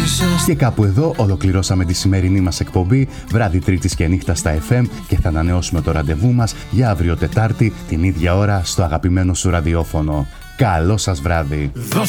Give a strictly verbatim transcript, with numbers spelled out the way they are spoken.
Και κάπου εδώ ολοκληρώσαμε τη σημερινή μας εκπομπή, βράδυ Τρίτης και νύχτα στα εφ εμ, και θα ανανεώσουμε το ραντεβού μας για αύριο Τετάρτη την ίδια ώρα στο αγαπημένο σου ραδιόφωνο. Καλό σας βράδυ.